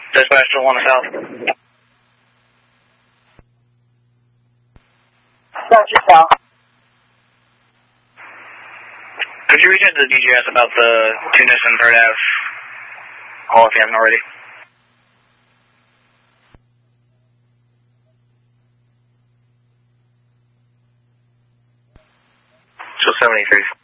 Dispatch to 1 South. Roger, South. Could you reach out to the DGS about the Tunis and 3rd Ave call if you haven't already? So 73.